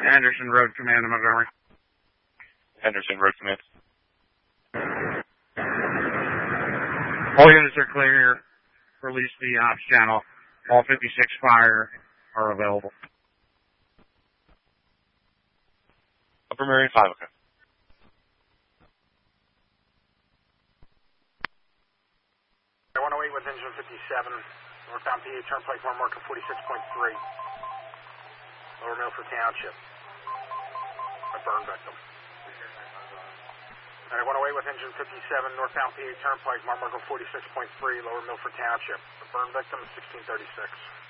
Anderson Road Command in Montgomery. Henderson Road Command. All units are clear. Release the ops channel. All 56 fire are available. Upper Marion 5, okay. I 108 with engine 57, northbound PA Turnpike, marker 46.3, Lower Milford Township. A burn victim. I 108 with engine 57, northbound PA Turnpike, marker 46.3, Lower Milford Township. The burn victim is 1636.